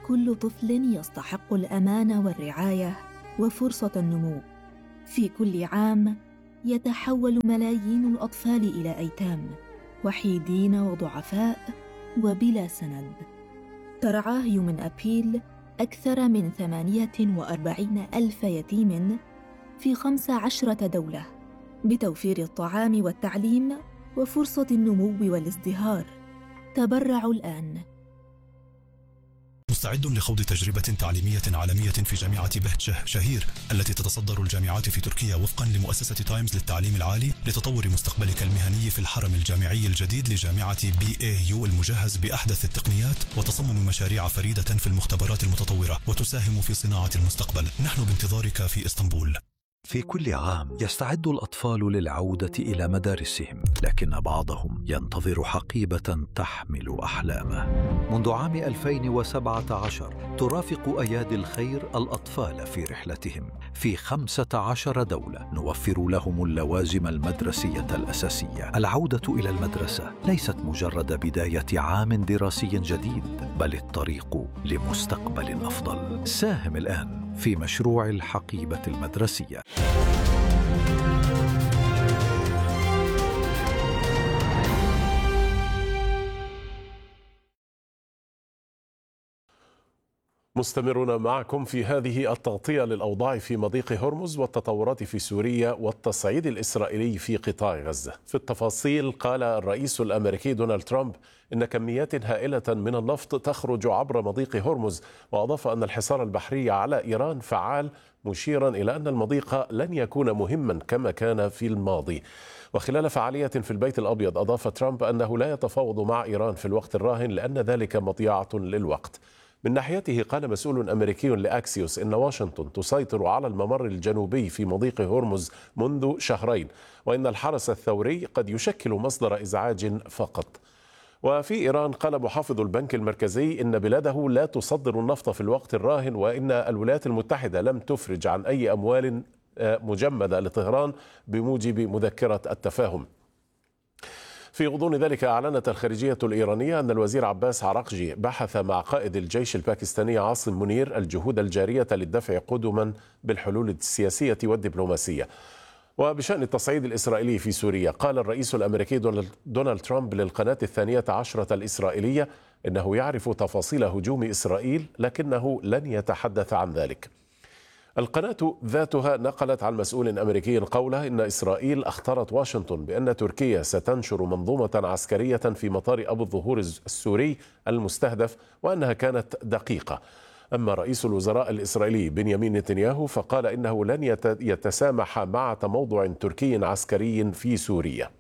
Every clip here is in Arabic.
كل طفل يستحق الأمان والرعاية وفرصة النمو. في كل عام يتحول ملايين الأطفال إلى أيتام، وحيدين وضعفاء وبلا سند. ترعى هيومن أبيل أكثر من 48,000 يتيم في 15 دولة بتوفير الطعام والتعليم وفرصة النمو والازدهار. تبرعوا الآن. مستعد لخوض تجربة تعليمية عالمية في جامعة بهجة شهير التي تتصدر الجامعات في تركيا وفقا لمؤسسة تايمز للتعليم العالي لتطور مستقبلك المهني في الحرم الجامعي الجديد لجامعة BAU المجهز بأحدث التقنيات وتصمم مشاريع فريدة في المختبرات المتطورة وتساهم في صناعة المستقبل. نحن بانتظارك في إسطنبول. في كل عام يستعد الأطفال للعودة إلى مدارسهم، لكن بعضهم ينتظر حقيبة تحمل أحلامه. منذ عام 2017 ترافق أيادي الخير الأطفال في رحلتهم في 15 دولة، نوفر لهم اللوازم المدرسية الأساسية. العودة إلى المدرسة ليست مجرد بداية عام دراسي جديد، بل الطريق لمستقبل أفضل. ساهم الآن في مشروع الحقيبة المدرسية. مستمرون معكم في هذه التغطية للأوضاع في مضيق هرمز والتطورات في سوريا والتصعيد الإسرائيلي في قطاع غزة. في التفاصيل، قال الرئيس الأمريكي دونالد ترامب إن كميات هائلة من النفط تخرج عبر مضيق هرمز، وأضاف أن الحصار البحري على إيران فعال، مشيرا إلى أن المضيق لن يكون مهما كما كان في الماضي. وخلال فعالية في البيت الأبيض أضاف ترامب أنه لا يتفاوض مع إيران في الوقت الراهن لأن ذلك مضيعة للوقت. من ناحيته قال مسؤول أمريكي لأكسيوس إن واشنطن تسيطر على الممر الجنوبي في مضيق هرمز منذ شهرين، وإن الحرس الثوري قد يشكل مصدر إزعاج فقط. وفي إيران قال محافظ البنك المركزي إن بلاده لا تصدر النفط في الوقت الراهن، وإن الولايات المتحدة لم تفرج عن أي أموال مجمدة لطهران بموجب مذكرة التفاهم. في غضون ذلك أعلنت الخارجية الإيرانية أن الوزير عباس عراقجي بحث مع قائد الجيش الباكستاني عاصم منير الجهود الجارية للدفع قدما بالحلول السياسية والدبلوماسية. وبشأن التصعيد الإسرائيلي في سوريا، قال الرئيس الأمريكي دونالد ترامب للقناة 12 الإسرائيلية إنه يعرف تفاصيل هجوم إسرائيل لكنه لن يتحدث عن ذلك. القناة ذاتها نقلت عن مسؤول أمريكي قوله إن إسرائيل أخطرت واشنطن بأن تركيا ستنشر منظومة عسكرية في مطار أبو الظهور السوري المستهدف، وأنها كانت دقيقة. أما رئيس الوزراء الإسرائيلي بنيامين نتنياهو فقال إنه لن يتسامح مع تموضع تركي عسكري في سوريا.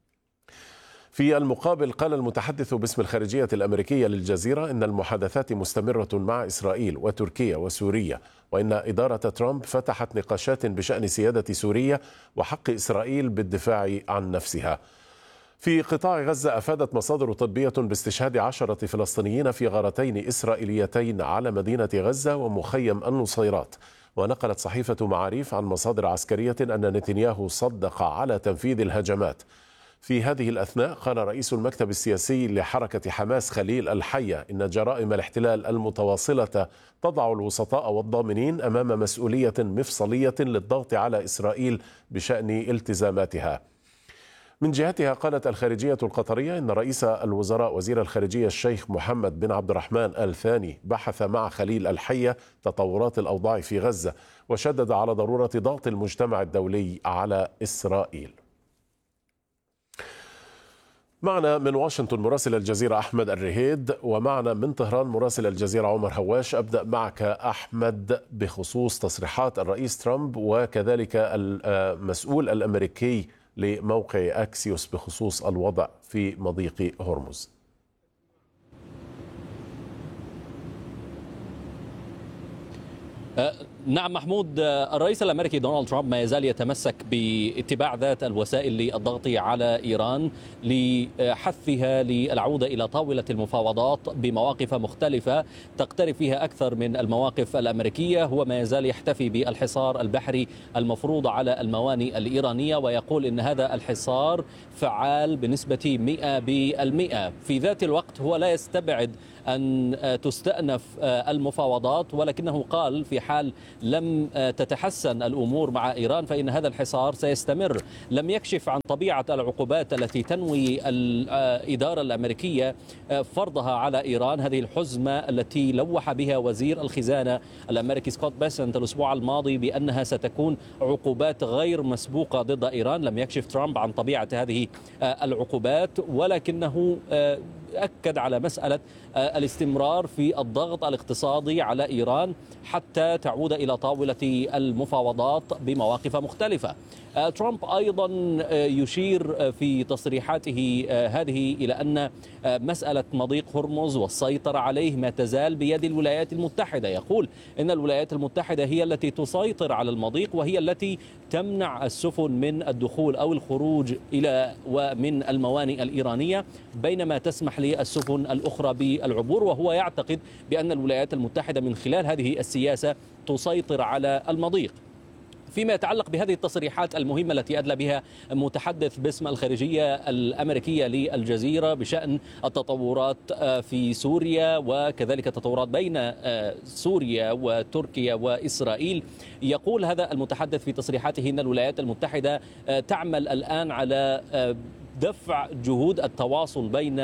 في المقابل، قال المتحدث باسم الخارجية الأمريكية للجزيرة إن المحادثات مستمرة مع إسرائيل وتركيا وسوريا، وإن إدارة ترامب فتحت نقاشات بشأن سيادة سوريا وحق إسرائيل بالدفاع عن نفسها. في قطاع غزة، أفادت مصادر طبية باستشهاد 10 فلسطينيين في غارتين إسرائيليتين على مدينة غزة ومخيم النصيرات. ونقلت صحيفة معاريف عن مصادر عسكرية أن نتنياهو صدق على تنفيذ الهجمات. في هذه الأثناء قال رئيس المكتب السياسي لحركة حماس خليل الحية إن جرائم الاحتلال المتواصلة تضع الوسطاء والضامنين أمام مسؤولية مفصلية للضغط على إسرائيل بشأن التزاماتها. من جهتها، قالت الخارجية القطرية إن رئيس الوزراء وزير الخارجية الشيخ محمد بن عبد الرحمن آل ثاني بحث مع خليل الحية تطورات الأوضاع في غزة، وشدد على ضرورة ضغط المجتمع الدولي على إسرائيل. معنا من واشنطن مراسل الجزيرة أحمد الرهيد، ومعنا من طهران مراسل الجزيرة عمر هواش. أبدأ معك أحمد بخصوص تصريحات الرئيس ترامب وكذلك المسؤول الأمريكي لموقع أكسيوس بخصوص الوضع في مضيق هرمز. نعم محمود، الرئيس الأمريكي دونالد ترامب ما يزال يتمسك باتباع ذات الوسائل للضغط على إيران لحثها للعودة إلى طاولة المفاوضات بمواقف مختلفة تقترب فيها أكثر من المواقف الأمريكية. هو ما يزال يحتفي بالحصار البحري المفروض على الموانئ الإيرانية، ويقول إن هذا الحصار فعال بنسبة 100%. في ذات الوقت هو لا يستبعد أن تستأنف المفاوضات، ولكنه قال في حال لم تتحسن الأمور مع إيران فإن هذا الحصار سيستمر. لم يكشف عن طبيعة العقوبات التي تنوي الإدارة الأمريكية فرضها على إيران، هذه الحزمة التي لوح بها وزير الخزانة الأمريكي سكوت بيسنت الأسبوع الماضي بأنها ستكون عقوبات غير مسبوقة ضد إيران. لم يكشف ترامب عن طبيعة هذه العقوبات، ولكنه أكد على مسألة الاستمرار في الضغط الاقتصادي على إيران حتى تعود إلى طاولة المفاوضات بمواقف مختلفة. ترامب أيضا يشير في تصريحاته هذه إلى أن مسألة مضيق هرمز والسيطرة عليه ما تزال بيد الولايات المتحدة. يقول إن الولايات المتحدة هي التي تسيطر على المضيق وهي التي تمنع السفن من الدخول أو الخروج إلى ومن الموانئ الإيرانية، بينما تسمح للسفن الأخرى بالعبور. وهو يعتقد بأن الولايات المتحدة من خلال هذه السياسة تسيطر على المضيق. فيما يتعلق بهذه التصريحات المهمة التي أدلى بها متحدث باسم الخارجية الأمريكية للجزيرة بشأن التطورات في سوريا وكذلك التطورات بين سوريا وتركيا وإسرائيل، يقول هذا المتحدث في تصريحاته أن الولايات المتحدة تعمل الآن على دفع جهود التواصل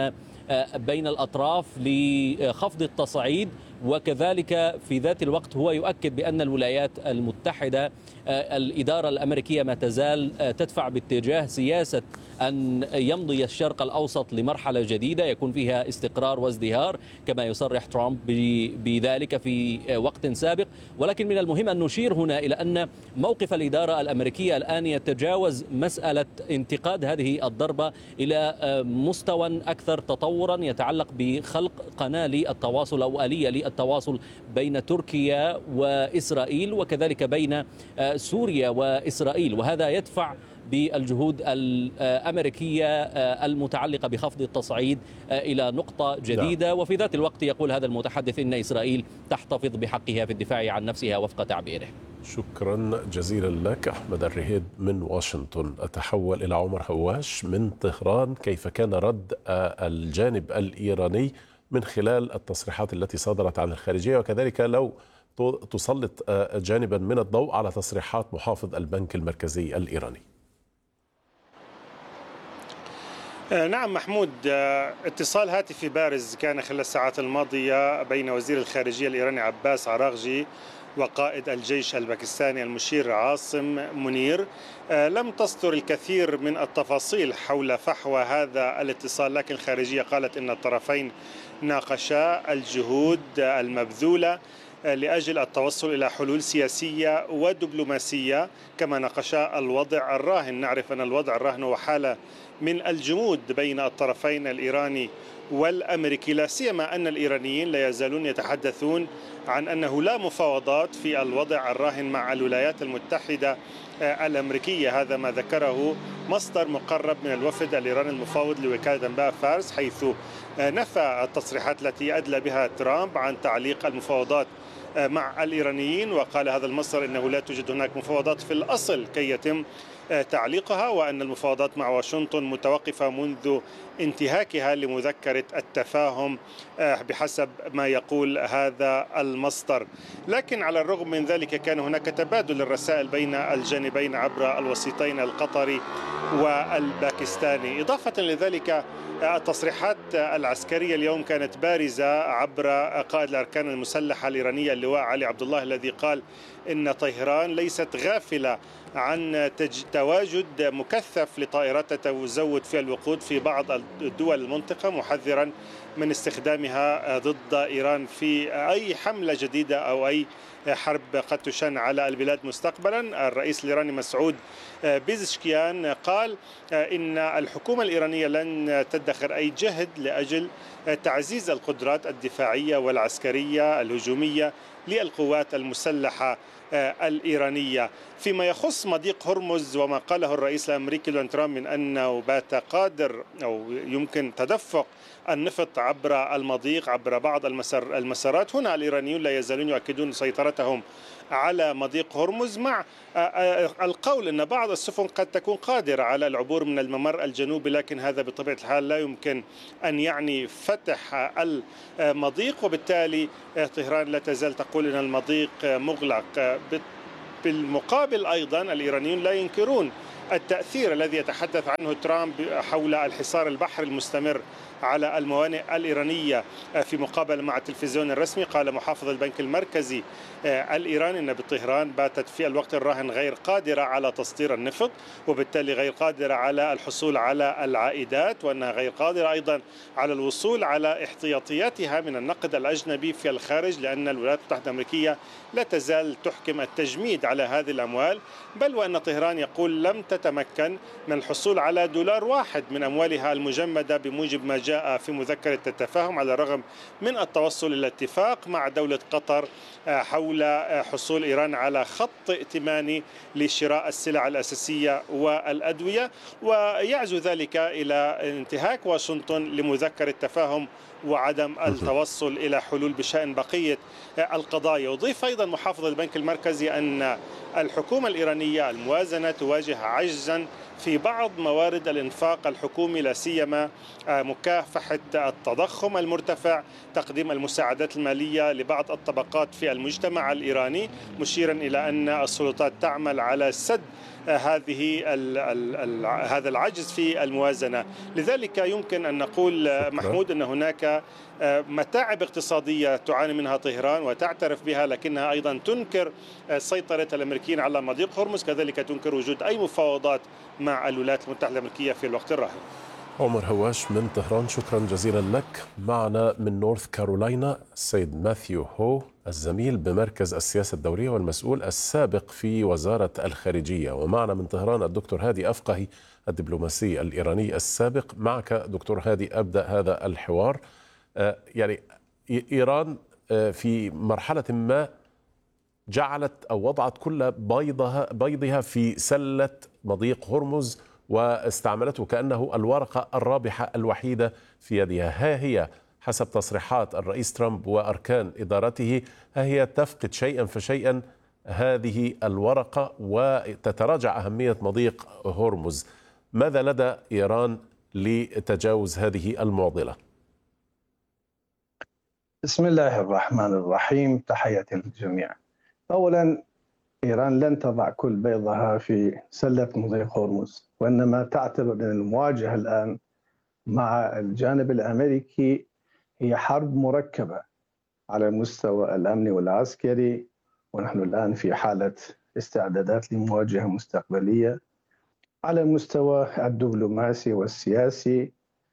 بين الأطراف لخفض التصعيد، وكذلك في ذات الوقت هو يؤكد بأن الولايات المتحدة الإدارة الأمريكية ما تزال تدفع باتجاه سياسة أن يمضي الشرق الأوسط لمرحلة جديدة يكون فيها استقرار وازدهار كما يصرح ترامب بذلك في وقت سابق. ولكن من المهم أن نشير هنا إلى أن موقف الإدارة الأمريكية الآن يتجاوز مسألة انتقاد هذه الضربة إلى مستوى أكثر تطورا يتعلق بخلق قناة للتواصل أو آلية للتواصل بين تركيا وإسرائيل وكذلك بين سوريا وإسرائيل، وهذا يدفع بالجهود الأمريكية المتعلقة بخفض التصعيد إلى نقطة جديدة. وفي ذات الوقت يقول هذا المتحدث إن إسرائيل تحتفظ بحقها في الدفاع عن نفسها وفق تعبيره. شكرا جزيلا لك أحمد الرهيد من واشنطن. أتحول إلى عمر هواش من طهران. كيف كان رد الجانب الإيراني من خلال التصريحات التي صدرت عن الخارجية، وكذلك لو تسلط جانبا من الضوء على تصريحات محافظ البنك المركزي الإيراني؟ نعم محمود، اتصال هاتفي بارز كان خلال الساعات الماضية بين وزير الخارجية الإيراني عباس عراغجي وقائد الجيش الباكستاني المشير عاصم منير. لم تصدر الكثير من التفاصيل حول فحوى هذا الاتصال، لكن الخارجية قالت إن الطرفين ناقشا الجهود المبذولة لأجل التوصل إلى حلول سياسية ودبلوماسية، كما ناقشا الوضع الراهن. نعرف أن الوضع الراهن هو حالة من الجمود بين الطرفين الإيراني والأمريكي، لا سيما أن الإيرانيين لا يزالون يتحدثون عن أنه لا مفاوضات في الوضع الراهن مع الولايات المتحدة الأمريكية. هذا ما ذكره مصدر مقرب من الوفد الإيراني المفاوض لوكالة أنباء فارس، حيث نفى التصريحات التي أدلى بها ترامب عن تعليق المفاوضات مع الإيرانيين. وقال هذا المصدر إنه لا توجد هناك مفاوضات في الأصل كي يتم تعليقها، وأن المفاوضات مع واشنطن متوقفة منذ انتهاكها لمذكرة التفاهم بحسب ما يقول هذا المصدر. لكن على الرغم من ذلك كان هناك تبادل الرسائل بين الجانبين عبر الوسيطين القطري والباكستاني. إضافة لذلك التصريحات العسكرية اليوم كانت بارزة عبر قائد الأركان المسلحة الإيرانية اللواء علي عبد الله، الذي قال إن طهران ليست غافلة عن تواجد مكثف لطائرات تتزود فيها الوقود في بعض الدول المنطقة، محذرا من استخدامها ضد إيران في أي حملة جديدة أو أي حرب قد تشن على البلاد مستقبلا. الرئيس الإيراني مسعود بيزشكيان قال إن الحكومة الإيرانية لن تدخر أي جهد لأجل تعزيز القدرات الدفاعية والعسكرية الهجومية للقوات المسلحة الإيرانية. فيما يخص مضيق هرمز وما قاله الرئيس الأمريكي دونالد ترامب من أنه بات قادر أو يمكن تدفق النفط عبر المضيق، عبر بعض المسارات. هنا الإيرانيون لا يزالون يؤكدون سيطرتهم على مضيق هرمز، مع القول أن بعض السفن قد تكون قادرة على العبور من الممر الجنوبي، لكن هذا بطبيعة الحال لا يمكن أن يعني فتح المضيق، وبالتالي طهران لا تزال تقول أن المضيق مغلق. بالمقابل أيضا الإيرانيون لا ينكرون التأثير الذي يتحدث عنه ترامب حول الحصار البحري المستمر على الموانئ الإيرانية. في مقابلة مع التلفزيون الرسمي قال محافظ البنك المركزي الإيراني أن طهران باتت في الوقت الراهن غير قادرة على تصدير النفط، وبالتالي غير قادرة على الحصول على العائدات، وأنها غير قادرة أيضا على الوصول على احتياطياتها من النقد الأجنبي في الخارج، لأن الولايات المتحدة الأمريكية لا تزال تحكم التجميد على هذه الأموال، بل وأن طهران يقول لم تتمكن من الحصول على دولار واحد من أموالها المجمدة بموجب ما جاء في مذكرة التفاهم، على الرغم من التوصل إلى اتفاق مع دولة قطر حول حصول إيران على خط ائتماني لشراء السلع الأساسية والأدوية. ويعزو ذلك إلى انتهاك واشنطن لمذكرة التفاهم وعدم التوصل إلى حلول بشأن بقية القضايا. يضيف أيضا محافظ البنك المركزي أن الحكومة الإيرانية الموازنة تواجه عجزا في بعض موارد الإنفاق الحكومي، لا سيما مكافحة التضخم المرتفع، تقديم المساعدات المالية لبعض الطبقات في المجتمع الإيراني، مشيرا إلى أن السلطات تعمل على سد هذا العجز في الموازنة. لذلك يمكن أن نقول محمود أن هناك متاعب اقتصادية تعاني منها طهران وتعترف بها، لكنها أيضا تنكر سيطرة الأمريكيين على مضيق هرمز، كذلك تنكر وجود أي مفاوضات مع الولايات المتحدة الأمريكية في الوقت الراهن. عمر هواش من طهران، شكرا جزيلا لك. معنا من نورث كارولاينا السيد ماثيو هو، الزميل بمركز السياسة الدولية والمسؤول السابق في وزارة الخارجية. ومعنا من طهران الدكتور هادي أفقهي، الدبلوماسي الإيراني السابق. معك دكتور هادي أبدأ هذا الحوار. يعني إيران في مرحلة ما جعلت أو وضعت كل بيضها في سلة مضيق هرمز، واستعملته كأنه الورقة الرابحة الوحيدة في يدها. ها هي حسب تصريحات الرئيس ترامب وأركان إدارته، ها هي تفقد شيئا فشيئا هذه الورقة وتتراجع أهمية مضيق هرمز. ماذا لدى إيران لتجاوز هذه المعضلة؟ بسم الله الرحمن الرحيم، تحياتي للجميع. أولا، إيران لن تضع كل بيضها في سلة مضيق هرمز، وإنما تعتبر أن المواجهة الآن مع الجانب الأمريكي هي حرب مركبة على المستوى الأمني والعسكري، ونحن الآن في حالة استعدادات لمواجهة مستقبلية على المستوى الدبلوماسي والسياسي،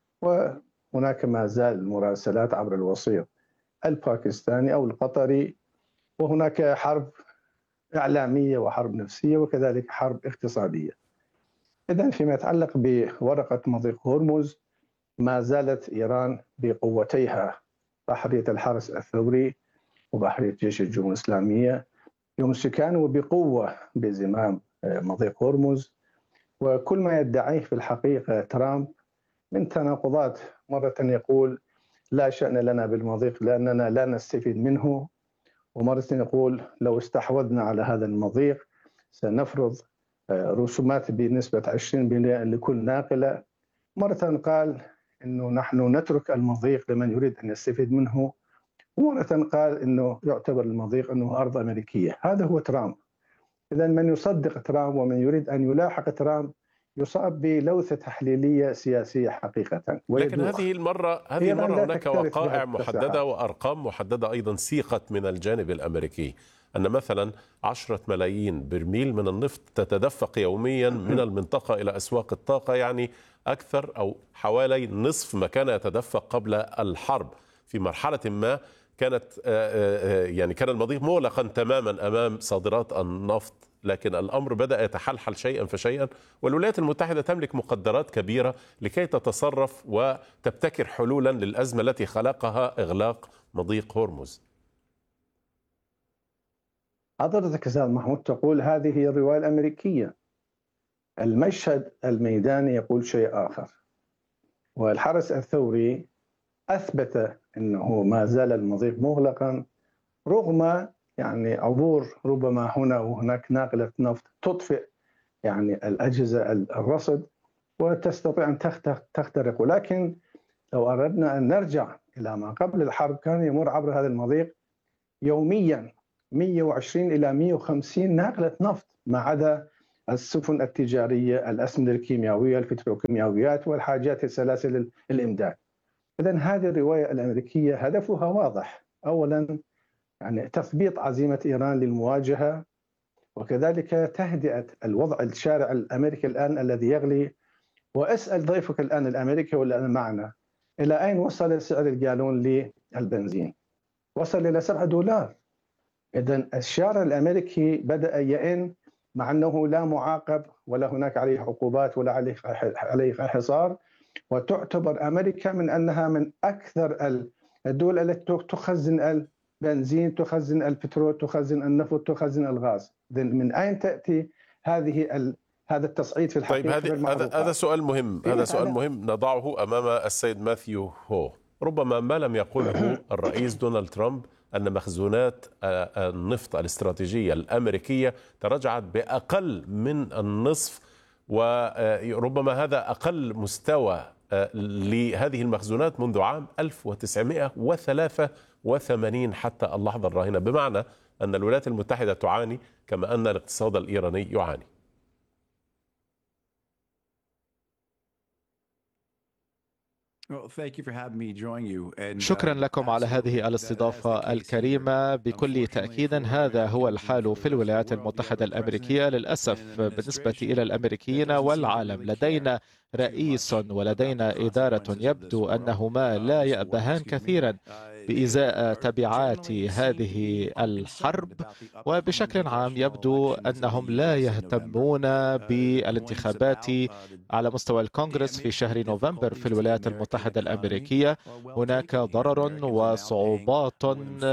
وهناك ما زال المراسلات عبر الوسيط الباكستاني أو القطري، وهناك حرب إعلامية وحرب نفسية وكذلك حرب اقتصادية. إذن فيما يتعلق بورقة مضيق هرمز، ما زالت إيران بقوتيها بحرية الحرس الثوري وبحرية جيش الجمهورية الإسلامية يمسكان وبقوة بزمام مضيق هرمز، وكل ما يدعيه في الحقيقة ترامب من تناقضات. مرة يقول لا شأن لنا بالمضيق لأننا لا نستفيد منه، ومرة يقول لو استحوذنا على هذا المضيق سنفرض رسومات بنسبة 20% لكل ناقلة. مرة قال إنه نحن نترك المضيق لمن يريد أن يستفيد منه، ومرة قال إنه يعتبر المضيق أنه أرض أمريكية. هذا هو ترامب. إذن من يصدق ترامب ومن يريد أن يلاحق ترامب يصاب بلوثة تحليلية سياسية حقيقة. لكن هذه المرة هناك وقائع محددة وأرقام محددة أيضا سيقت من الجانب الأمريكي، أن مثلا 10 ملايين برميل من النفط تتدفق يوميا من المنطقة إلى أسواق الطاقة، يعني أكثر أو حوالي نصف ما كان يتدفق قبل الحرب. في مرحلة ما كان المضيق مغلقا تماما أمام صادرات النفط، لكن الأمر بدأ يتحلحل شيئا فشيئا، والولايات المتحدة تملك مقدرات كبيرة لكي تتصرف وتبتكر حلولا للأزمة التي خلقها إغلاق مضيق هرمز. حضرتك أستاذ محمود تقول هذه هي الرواية الأمريكية، المشهد الميداني يقول شيء آخر. والحرس الثوري أثبت أنه ما زال المضيق مغلقا رغم يعني عبور ربما هنا وهناك ناقلة نفط تطفئ يعني الأجهزة الرصد وتستطيع أن تخترق. ولكن لو أردنا أن نرجع إلى ما قبل الحرب كان يمر عبر هذا المضيق يوميا 120 إلى 150 ناقلة نفط ما عدا السفن التجارية، الأسمدة الكيميائية، البتروكيماويات والحاجات السلاسل الإمداد. إذن هذه الرواية الأمريكية هدفها واضح، أولا يعني تثبيط عزيمة إيران للمواجهة، وكذلك تهدئة الوضع الشارع الأمريكي الآن الذي يغلي. وأسأل ضيفك الآن الأمريكي والآن معنا، إلى أين وصل سعر الجالون للبنزين؟ وصل إلى $7. إذن الشارع الأمريكي بدأ يئن، مع أنه لا معاقب ولا هناك عليه عقوبات ولا عليه حصار، وتعتبر أمريكا من أنها من أكثر الدول التي تخزن البنزين، تخزن البترول، تخزن النفط، تخزن الغاز. من أين تأتي هذا التصعيد في الحقيقة؟ طيب هذا سؤال مهم، هذا سؤال مهم نضعه أمام السيد ماثيو هو. ربما ما لم يقوله الرئيس دونالد ترامب أن مخزونات النفط الاستراتيجية الأمريكية تراجعت بأقل من النصف، وربما هذا أقل مستوى لهذه المخزونات منذ عام 1983 حتى اللحظة الراهنة، بمعنى أن الولايات المتحدة تعاني كما أن الاقتصاد الإيراني يعاني. شكرا لكم على هذه الاستضافة الكريمة. بكل تأكيد هذا هو الحال في الولايات المتحدة الأمريكية. للأسف بالنسبة إلى الأمريكيين والعالم لدينا رئيس ولدينا إدارة يبدو أنهما لا يأبهان كثيرا بإزاء تبعات هذه الحرب، وبشكل عام يبدو أنهم لا يهتمون بالانتخابات على مستوى الكونغرس في شهر نوفمبر في الولايات المتحدة الأمريكية. هناك ضرر وصعوبات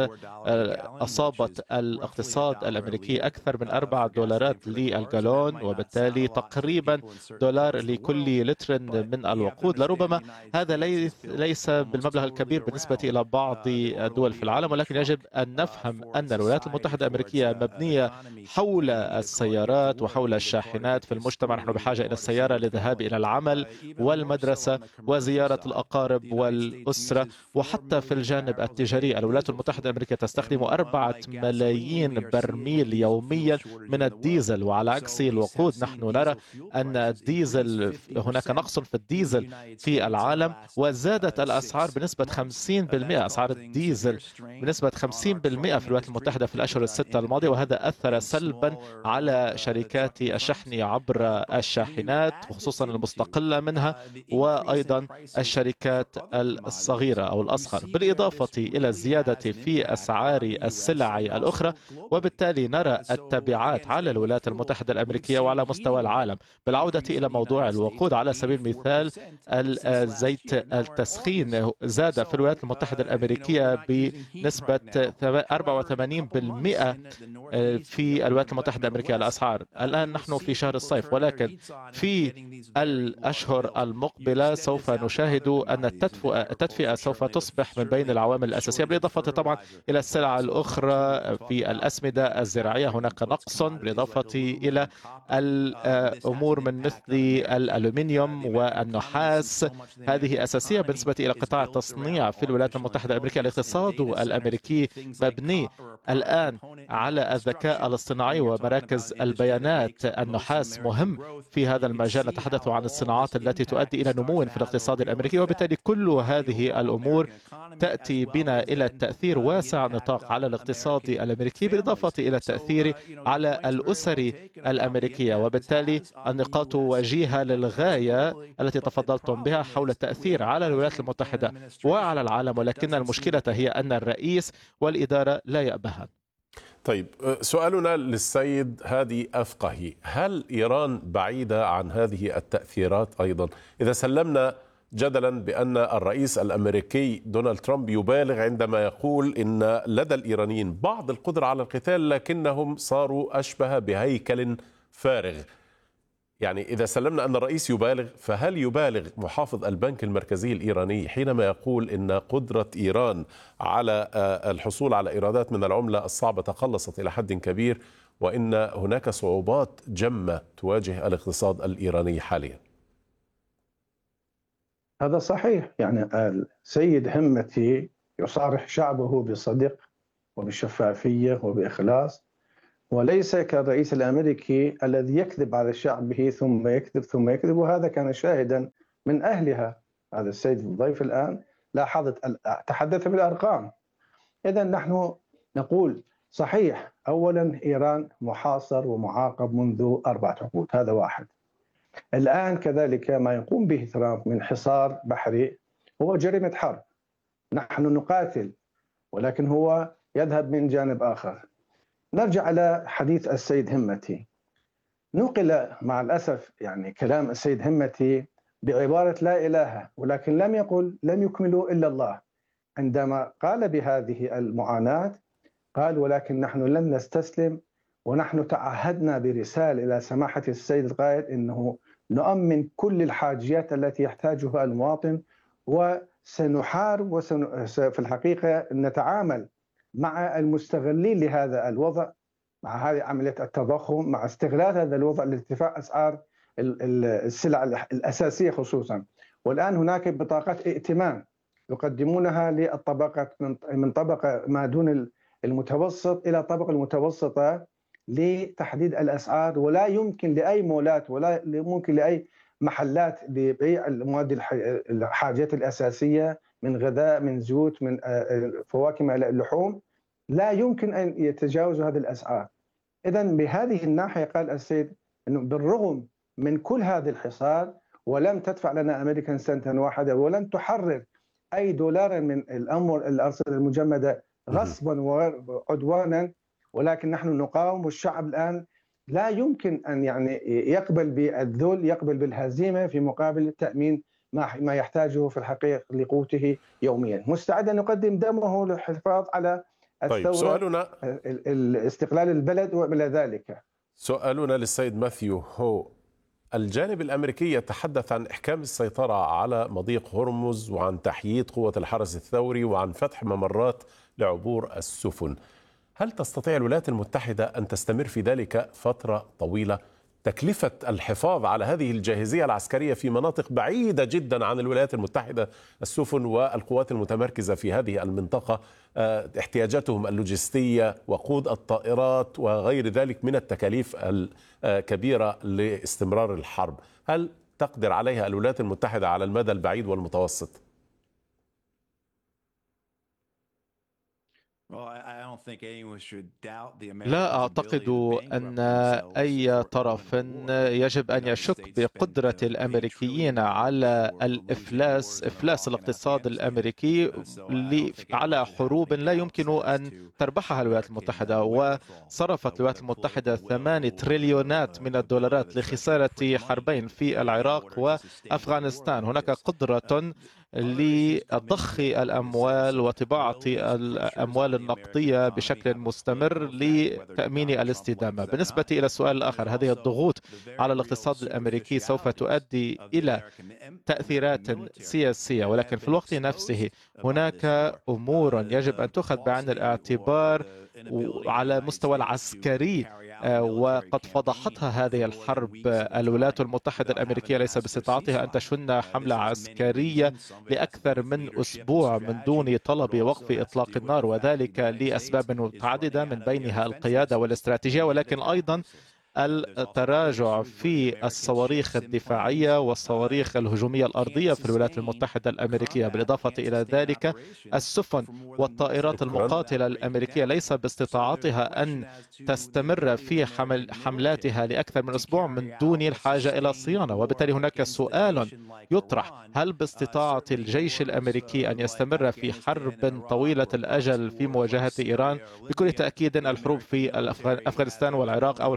أصابت الاقتصاد الأمريكي، أكثر من $4 للجالون، وبالتالي تقريبا $1 لكل لتر من الوقود. لربما هذا ليس بالمبلغ الكبير بالنسبة إلى بعض الدول في العالم، ولكن يجب أن نفهم أن الولايات المتحدة الأمريكية مبنية حول السيارات وحول الشاحنات في المجتمع. نحن بحاجة إلى السيارة للذهاب إلى العمل والمدرسة وزيارة الأقارب والأسرة، وحتى في الجانب التجاري الولايات المتحدة الأمريكية تستخدم 4 ملايين برميل يوميا من الديزل، وعلى عكس الوقود نحن نرى أن الديزل هناك نقص في الديزل في العالم، وزادت الأسعار بنسبة 50%، أسعار الديزل بنسبة 50% في الولايات المتحدة في الأشهر الستة الماضية، وهذا أثر سلبا على شركات الشحن عبر الشاحنات وخصوصا المستقلة منها، وأيضا الشركات الصغيرة أو الأصغر، بالإضافة إلى الزيادة في أسعار السلع الأخرى. وبالتالي نرى التبعات على الولايات المتحدة الأمريكية وعلى مستوى العالم. بالعودة إلى موضوع الوقود على سبيل المثال، الزيت التسخين زاد في الولايات المتحدة الأمريكية بنسبة 84% في الولايات المتحدة الأمريكية الأسعار. الآن نحن في شهر الصيف، ولكن في الأشهر المقبلة سوف نشاهد أن التدفئة سوف تصبح من بين العوامل الأساسية، بالإضافة طبعا إلى السلع الأخرى. في الأسمدة الزراعية هناك نقص، بالإضافة إلى الأمور من مثل الألومنيوم والنحاس. هذه أساسية بالنسبة إلى قطاع التصنيع في الولايات المتحدة الأمريكية. الاقتصاد الأمريكي مبني الآن على الذكاء الاصطناعي ومراكز البيانات. النحاس مهم في هذا المجال. نتحدث عن الصناعات التي تؤدي إلى نمو في الاقتصاد الأمريكي، وبالتالي كل هذه الأمور تأتي بنا إلى تأثير واسع النطاق على الاقتصاد الأمريكي، بالإضافة إلى التأثير على الأسر الأمريكية. وبالتالي النقاط وجيهة للغاية التي تفضلتم بها حول التأثير على الولايات المتحدة وعلى العالم، ولكن المشكلة هي أن الرئيس والإدارة لا يأبهان. طيب، سؤالنا للسيد هادي أفقهي: هل إيران بعيدة عن هذه التأثيرات أيضا؟ إذا سلمنا جدلا بأن الرئيس الأمريكي دونالد ترامب يبالغ عندما يقول إن لدى الإيرانيين بعض القدرة على القتال لكنهم صاروا أشبه بهيكل فارغ، يعني إذا سلمنا أن الرئيس يبالغ، فهل يبالغ محافظ البنك المركزي الإيراني حينما يقول إن قدرة إيران على الحصول على إيرادات من العملة الصعبة تقلصت إلى حد كبير، وإن هناك صعوبات جمة تواجه الاقتصاد الإيراني حاليا؟ هذا صحيح. يعني السيد همتي يصارح شعبه بصدق وبشفافية وبإخلاص، وليس كالرئيس الأمريكي الذي يكذب على شعبه ثم يكذب ثم يكذب، وهذا كان شاهدا من أهلها. هذا السيد الضيف الآن تحدث بالأرقام. إذا نحن نقول صحيح، أولا إيران محاصر ومعاقب منذ 4 عقود، هذا واحد. الآن كذلك ما يقوم به ترامب من حصار بحري هو جريمة حرب. نحن نقاتل ولكن هو يذهب من جانب آخر. نرجع على حديث السيد همتي. نقل مع الأسف يعني كلام السيد همتي بعبارة لا إله، ولكن لم يكملوا إلا الله. عندما قال بهذه المعاناة قال ولكن نحن لن نستسلم، ونحن تعهدنا برسالة إلى سماحة السيد القائد أنه نؤمن كل الحاجيات التي يحتاجها المواطن، وسنحارب في الحقيقة نتعامل مع المستغلين لهذا الوضع، مع هذه عملية التضخم، مع استغلال هذا الوضع لارتفاع أسعار السلع الأساسية خصوصا. والآن هناك بطاقات ائتمان يقدمونها للطبقات من طبقة ما دون المتوسط إلى طبقة المتوسطة لتحديد الأسعار، ولا يمكن لأي مولات ولا يمكن لأي محلات لبيع المواد الحاجات الأساسية من غذاء، من زيوت، من فواكه، من اللحوم، لا يمكن أن يتجاوزوا هذه الأسعار. إذن بهذه الناحية قال السيد أنه بالرغم من كل هذا الحصار ولم تدفع لنا أمريكا سنتا واحدة ولم تحرر أي دولار من الأرصدة المجمدة غصبا وعدوانا، ولكن نحن نقاوم. والشعب الآن لا يمكن أن يعني يقبل بالذل، يقبل بالهزيمة في مقابل تأمين ما يحتاجه في الحقيقة لقوته يوميا. مستعد أن يقدم دمه للحفاظ على الثورة، سؤالنا الاستقلال البلد وإلى ذلك. سؤالنا للسيد ماثيو هو: الجانب الأمريكي يتحدث عن إحكام السيطرة على مضيق هرمز وعن تحييد قوة الحرس الثوري وعن فتح ممرات لعبور السفن. هل تستطيع الولايات المتحدة أن تستمر في ذلك فترة طويلة؟ تكلفة الحفاظ على هذه الجاهزية العسكرية في مناطق بعيدة جدا عن الولايات المتحدة، السفن والقوات المتمركزة في هذه المنطقة، احتياجاتهم اللوجستية، وقود الطائرات وغير ذلك من التكاليف الكبيرة لاستمرار الحرب، هل تقدر عليها الولايات المتحدة على المدى البعيد والمتوسط؟ لا أعتقد أن أي طرف يجب أن يشك بقدرة الأمريكيين على إفلاس الاقتصاد الأمريكي على حروب لا يمكن أن تربحها الولايات المتحدة. وصرفت الولايات المتحدة 8 تريليونات من الدولارات لخسارة حربين في العراق وأفغانستان. هناك قدرة لضخ الأموال وطباعة الأموال النقدية بشكل مستمر لتأمين الاستدامة. بالنسبة إلى السؤال الآخر، هذه الضغوط على الاقتصاد الأمريكي سوف تؤدي إلى تأثيرات سياسية، ولكن في الوقت نفسه هناك أمور يجب أن تؤخذ بعين الاعتبار على مستوى العسكري، وقد فضحتها هذه الحرب. الولايات المتحدة الأمريكية ليس باستطاعتها أن تشن حملة عسكرية لأكثر من أسبوع من دون طلب وقف إطلاق النار، وذلك لأسباب متعددة من بينها القيادة والاستراتيجية، ولكن أيضا التراجع في الصواريخ الدفاعية والصواريخ الهجومية الأرضية في الولايات المتحدة الأمريكية. بالإضافة إلى ذلك السفن والطائرات المقاتلة الأمريكية ليس باستطاعتها أن تستمر في حملاتها لأكثر من أسبوع من دون الحاجة إلى الصيانة. وبالتالي هناك سؤال يطرح: هل باستطاعة الجيش الأمريكي أن يستمر في حرب طويلة الأجل في مواجهة إيران؟ بكل تأكيد الحروب في أفغانستان والعراق أو الحروب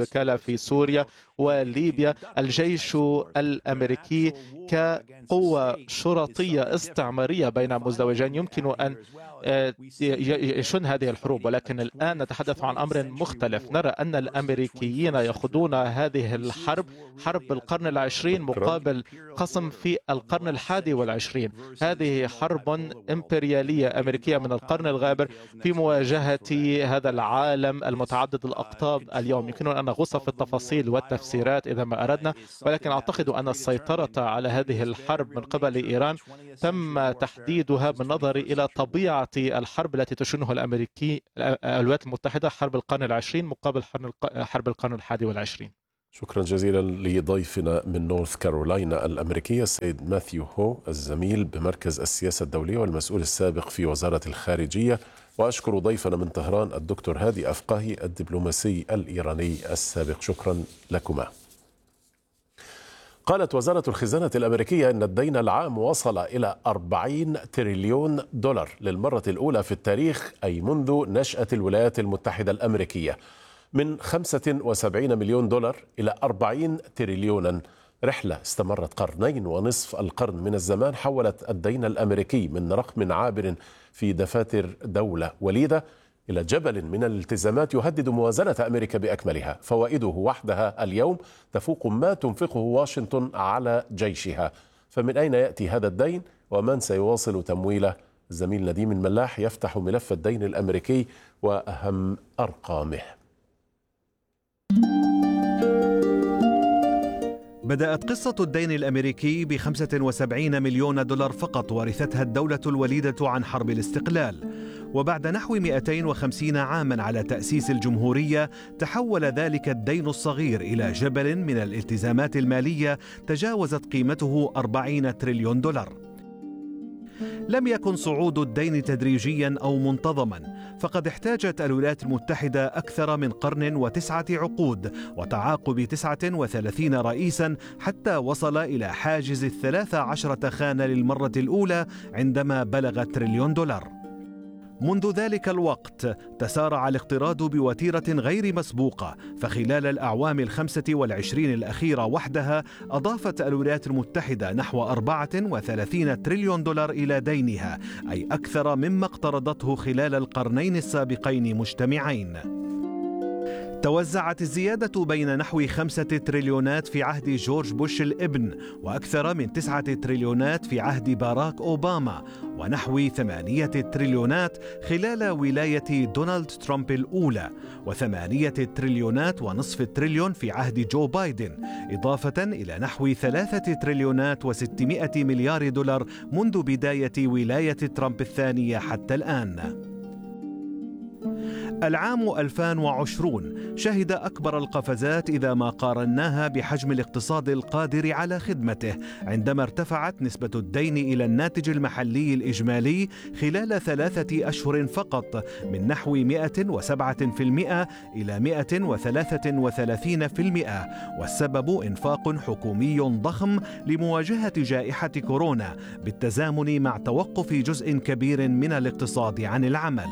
الوكالة في سوريا وليبيا. الجيش الأمريكي كقوة شرطية استعمارية بين مزدوجين يمكن أن يشن هذه الحروب، ولكن الآن نتحدث عن أمر مختلف. نرى أن الأمريكيين يخوضون هذه الحرب، حرب القرن العشرين مقابل قسم في القرن الحادي والعشرين. هذه حرب إمبريالية أمريكية من القرن الغابر في مواجهة هذا العالم المتعدد الأقطاب اليوم. يمكننا أن نغوص في التفاصيل والتفسيرات إذا ما أردنا، ولكن أعتقد أن السيطرة على هذه الحرب من قبل إيران تم تحديدها بالنظر إلى طبيعة الحرب التي تشنها الولايات المتحدة، حرب القرن العشرين مقابل حرب القرن الحادي والعشرين. شكرا جزيلا لضيفنا من نورث كارولاينا الأمريكية السيد ماثيو هو، الزميل بمركز السياسة الدولية والمسؤول السابق في وزارة الخارجية. وأشكر ضيفنا من طهران الدكتور هادي أفقاهي الدبلوماسي الإيراني السابق. شكرا لكما. قالت وزارة الخزانة الأمريكية أن الدين العام وصل إلى 40 تريليون دولار للمرة الأولى في التاريخ، أي منذ نشأة الولايات المتحدة الأمريكية، من 75 مليون دولار إلى 40 تريليونا. رحلة استمرت قرنين ونصف القرن من الزمان حولت الدين الأمريكي من رقم عابر في دفاتر دولة وليدة إلى جبل من الالتزامات يهدد موازنة أمريكا بأكملها. فوائده وحدها اليوم تفوق ما تنفقه واشنطن على جيشها. فمن أين يأتي هذا الدين ومن سيواصل تمويله؟ الزميل نديم الملاح يفتح ملف الدين الأمريكي وأهم أرقامه. بدأت قصة الدين الأمريكي ب75 مليون دولار فقط ورثتها الدولة الوليدة عن حرب الاستقلال، وبعد نحو 250 عاما على تأسيس الجمهورية تحول ذلك الدين الصغير إلى جبل من الالتزامات المالية تجاوزت قيمته 40 تريليون دولار. لم يكن صعود الدين تدريجيا أو منتظما، فقد احتاجت الولايات المتحدة أكثر من قرن و9 عقود وتعاقب 39 رئيسا حتى وصل إلى حاجز 13 خانة للمرة الأولى عندما بلغ تريليون دولار. منذ ذلك الوقت تسارع الاقتراض بوتيرة غير مسبوقة، فخلال الأعوام 25 الأخيرة وحدها أضافت الولايات المتحدة نحو 34 تريليون دولار إلى دينها، أي أكثر مما اقترضته خلال القرنين السابقين مجتمعين. توزعت الزيادة بين نحو 5 تريليونات في عهد جورج بوش الابن، وأكثر من 9 تريليونات في عهد باراك أوباما، ونحو 8 تريليونات خلال ولاية دونالد ترامب الأولى، و8 تريليونات ونصف تريليون في عهد جو بايدن، إضافة إلى نحو 3 تريليونات و600 مليار دولار منذ بداية ولاية ترامب الثانية حتى الآن. العام 2020 شهد أكبر القفزات إذا ما قارناها بحجم الاقتصاد القادر على خدمته، عندما ارتفعت نسبة الدين إلى الناتج المحلي الإجمالي خلال 3 أشهر فقط من نحو 107% إلى 133%، والسبب إنفاق حكومي ضخم لمواجهة جائحة كورونا بالتزامن مع توقف جزء كبير من الاقتصاد عن العمل.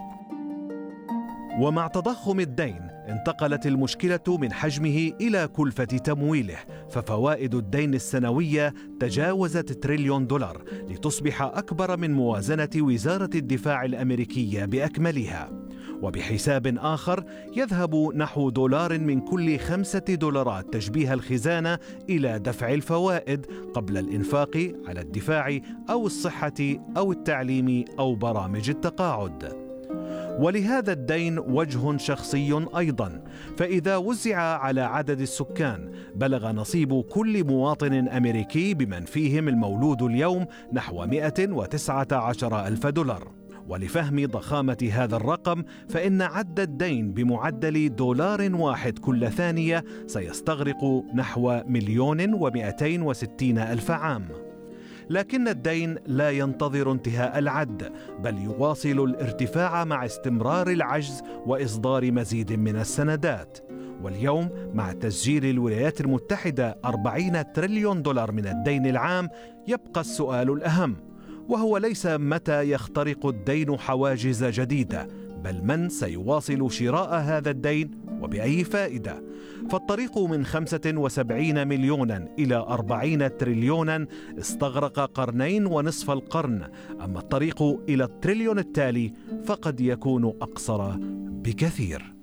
ومع تضخم الدين انتقلت المشكلة من حجمه إلى كلفة تمويله، ففوائد الدين السنوية تجاوزت تريليون دولار لتصبح أكبر من موازنة وزارة الدفاع الأمريكية بأكملها. وبحساب آخر يذهب نحو $1 من كل $5 تشبيه الخزانة إلى دفع الفوائد قبل الإنفاق على الدفاع أو الصحة أو التعليم أو برامج التقاعد. ولهذا الدين وجه شخصي أيضا، فإذا وزع على عدد السكان بلغ نصيب كل مواطن أمريكي بمن فيهم المولود اليوم نحو 119,000 دولار. ولفهم ضخامة هذا الرقم فإن عد الدين بمعدل $1 كل ثانية سيستغرق نحو 1,260,000 عام. لكن الدين لا ينتظر انتهاء العد، بل يواصل الارتفاع مع استمرار العجز وإصدار مزيد من السندات. واليوم مع تسجيل الولايات المتحدة 40 تريليون دولار من الدين العام، يبقى السؤال الأهم، وهو ليس متى يخترق الدين حواجز جديدة، بل من سيواصل شراء هذا الدين وبأي فائدة؟ فالطريق من 75 مليونا إلى 40 تريليونا استغرق 2.5 القرن، أما الطريق إلى التريليون التالي فقد يكون أقصر بكثير.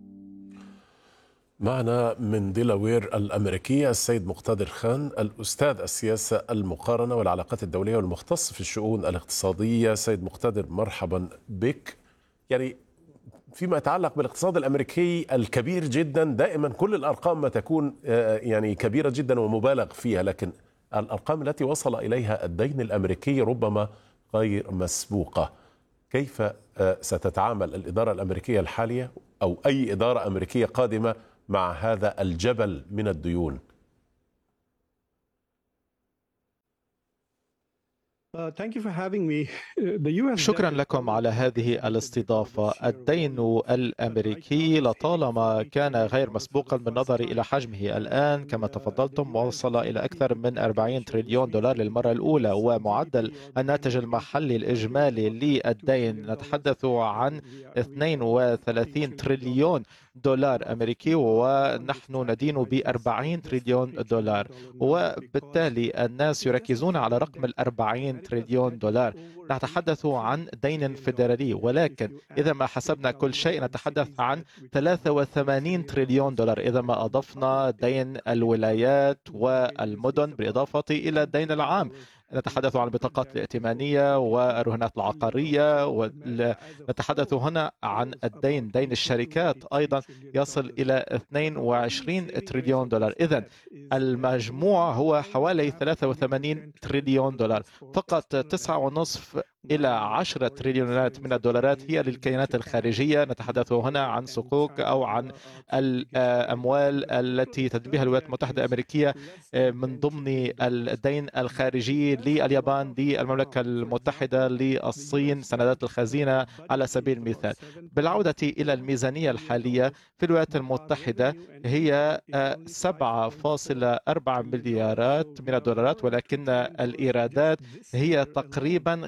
معنا من ديلاوير الأمريكية السيد مقتدر خان، الأستاذ السياسة المقارنة والعلاقات الدولية والمختص في الشؤون الاقتصادية. سيد مقتدر، مرحبا بك. يعني فيما يتعلق بالاقتصاد الأمريكي الكبير جدا، دائما كل الأرقام ما تكون يعني كبيرة جدا ومبالغ فيها، لكن الأرقام التي وصل إليها الدين الأمريكي ربما غير مسبوقة. كيف ستتعامل الإدارة الأمريكية الحالية أو أي إدارة أمريكية قادمة مع هذا الجبل من الديون؟ شكرا لكم على هذه الاستضافة. الدين الأمريكي لطالما كان غير مسبوقا بالنظر إلى حجمه. الآن كما تفضلتم وصل إلى أكثر من 40 تريليون دولار للمرة الأولى، ومعدل الناتج المحلي الإجمالي للدين نتحدث عن 32 تريليون دولار أمريكي، ونحن ندين ب40 تريليون دولار، وبالتالي الناس يركزون على رقم 40 تريليون دولار. نتحدث عن دين فيدرالي، ولكن إذا ما حسبنا كل شيء نتحدث عن 83 تريليون دولار إذا ما أضفنا دين الولايات والمدن بالإضافة إلى الدين العام. نتحدث عن البطاقات الائتمانية والرهانات العقارية، ونتحدث هنا عن دين الشركات أيضا يصل إلى 22 تريليون دولار. إذن المجموع هو حوالي 83 تريليون دولار. فقط 9.5 إلى 10 تريليونات من الدولارات هي للكيانات الخارجية. نتحدث هنا عن صكوك أو عن الأموال التي تدبيها الولايات المتحدة الأمريكية من ضمن الدين الخارجي لليابان، للمملكة المتحدة، للصين، سندات الخزينة على سبيل المثال. بالعودة إلى الميزانية الحالية في الولايات المتحدة هي 7.4 مليارات من الدولارات، ولكن الإيرادات هي تقريبا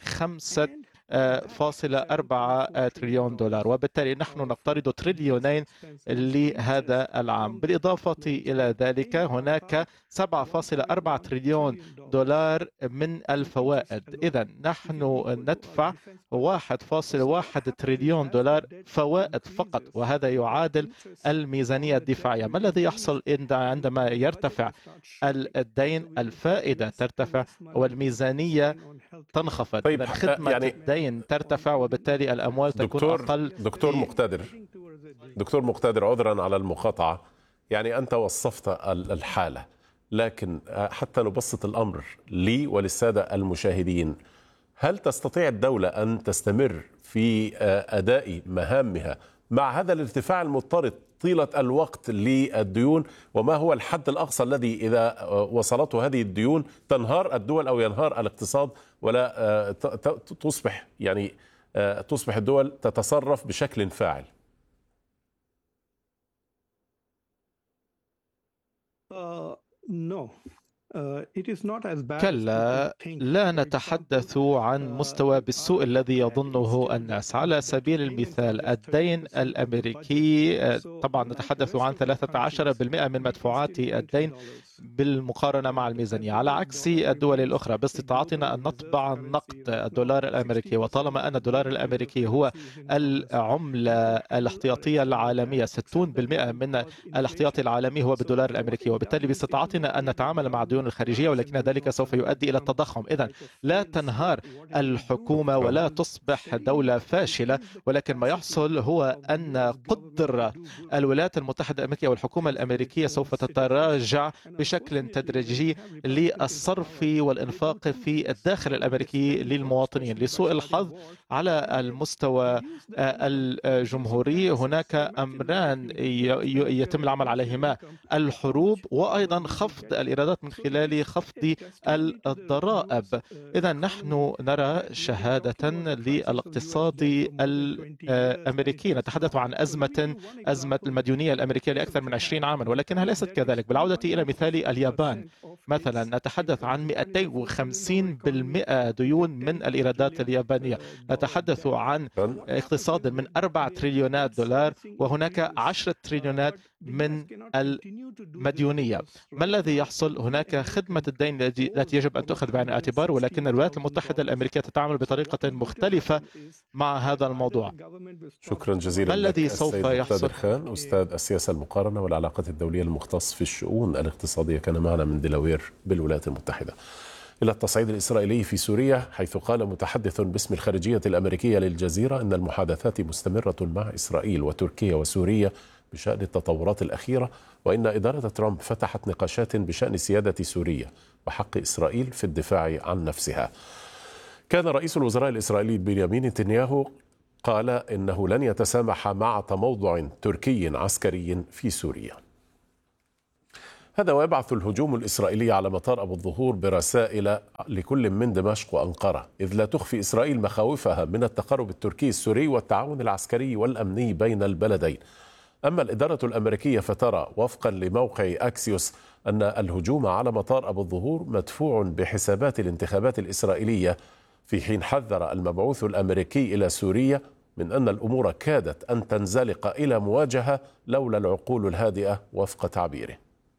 5.4 تريليون دولار، وبالتالي نحن نقترض تريليونين لهذا العام. بالإضافة إلى ذلك هناك 7.4 تريليون دولار من الفوائد. إذن نحن ندفع 1.1 تريليون دولار فوائد فقط، وهذا يعادل الميزانية الدفاعية. ما الذي يحصل عندما يرتفع الدين؟ الفائدة ترتفع والميزانية تنخفض. طيب، خدمة يعني الدين ترتفع وبالتالي الأموال تكون أقل. دكتور مقتدر، عذرا على المقاطعة، يعني أنت وصفت الحالة، لكن حتى نبسط الأمر لي وللسادة المشاهدين، هل تستطيع الدولة أن تستمر في أداء مهامها مع هذا الارتفاع المضطرد طيلة الوقت للديون؟ وما هو الحد الأقصى الذي إذا وصلته هذه الديون تنهار الدول أو ينهار الاقتصاد، ولا تصبح الدول تتصرف بشكل فاعل؟ كلا، لا نتحدث عن مستوى بالسوء الذي يظنه الناس. على سبيل المثال الدين الأمريكي، طبعا نتحدث عن 13% من مدفوعات الدين بالمقارنة مع الميزانية، على عكس الدول الأخرى. باستطاعتنا أن نطبع نقد الدولار الأمريكي، وطالما أن الدولار الأمريكي هو العملة الاحتياطية العالمية، 60% من الاحتياطي العالمي هو بالدولار الأمريكي، وبالتالي باستطاعتنا أن نتعامل مع الديون الخارجية، ولكن ذلك سوف يؤدي إلى التضخم. إذن لا تنهار الحكومة ولا تصبح دولة فاشلة، ولكن ما يحصل هو أن قدرة الولايات المتحدة الأمريكية والحكومة الأمريكية سوف تتراجع بشكل تدريجي للصرف والإنفاق في الداخل الأمريكي للمواطنين. لسوء الحظ على المستوى الجمهوري هناك أمران يتم العمل عليهما: الحروب وأيضا خفض الإيرادات من خلال خفض الضرائب. إذا نحن نرى شهادة للاقتصاد الأمريكي. نتحدث عن أزمة المديونية الأمريكية لأكثر من 20 عاما، ولكنها ليست كذلك. بالعودة إلى مثال لليابان. مثلا نتحدث عن 250% ديون من الإيرادات اليابانية. نتحدث عن اقتصاد من 4 تريليونات دولار، وهناك 10 تريليونات من المديونية. ما الذي يحصل؟ هناك خدمة الدين التي يجب أن تأخذ بعين الاعتبار، ولكن الولايات المتحدة الأمريكية تتعامل بطريقة مختلفة مع هذا الموضوع. شكرا جزيلا. ما الذي سوف يحصل؟ خان، أستاذ السياسة المقارنة والعلاقات الدولية المختص في الشؤون الاقتصادية، كان معنا من دلاوير بالولايات المتحدة. إلى التصعيد الإسرائيلي في سوريا، حيث قال متحدث باسم الخارجية الأمريكية للجزيرة إن المحادثات مستمرة مع إسرائيل وتركيا وسوريا بشأن التطورات الأخيرة، وإن إدارة ترامب فتحت نقاشات بشأن سيادة سوريا وحق إسرائيل في الدفاع عن نفسها. كان رئيس الوزراء الإسرائيلي بنيامين نتنياهو قال إنه لن يتسامح مع تموضع تركي عسكري في سوريا. هذا ويبعث الهجوم الإسرائيلي على مطار أبو الظهور برسائل لكل من دمشق وأنقرة، إذ لا تخفي إسرائيل مخاوفها من التقارب التركي السوري والتعاون العسكري والأمني بين البلدين. أما الإدارة الأمريكية فترى وفقا لموقع أكسيوس أن الهجوم على مطار أبو الظهور مدفوع بحسابات الانتخابات الإسرائيلية، في حين حذر المبعوث الأمريكي إلى سوريا من أن الأمور كادت أن تنزلق إلى مواجهة لولا العقول الهادئة وفق تعبيره.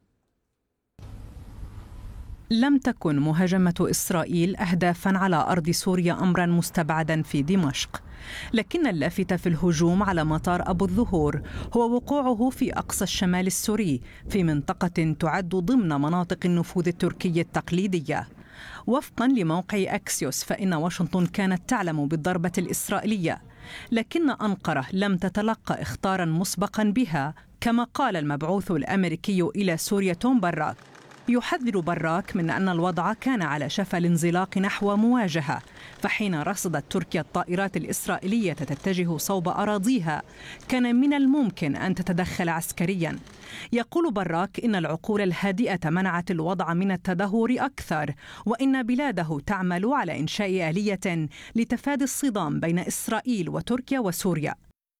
لم تكن مهاجمة إسرائيل أهدافاً على أرض سوريا أمراً مستبعداً في دمشق، لكن اللافت في الهجوم على مطار أبو الظهور هو وقوعه في أقصى الشمال السوري، في منطقة تعد ضمن مناطق النفوذ التركي التقليدية. وفقاً لموقع أكسيوس، فإن واشنطن كانت تعلم بالضربة الإسرائيلية، لكن أنقرة لم تتلقى إخطاراً مسبقاً بها، كما قال المبعوث الأمريكي إلى سوريا توم براك. يحذر براك من أن الوضع كان على شفا الانزلاق نحو مواجهة، فحين رصدت تركيا الطائرات الإسرائيلية تتجه صوب أراضيها كان من الممكن أن تتدخل عسكرياً. يقول براك إن العقول الهادئة منعت الوضع من التدهور أكثر، وإن بلاده تعمل على إنشاء آلية لتفادي الصدام بين إسرائيل وتركيا وسوريا.